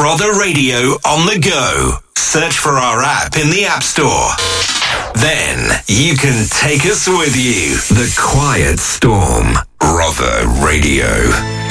Rother Radio on the go. Search for our app in the App Store. Then you can take us with you. The Quiet Storm. Rother Radio.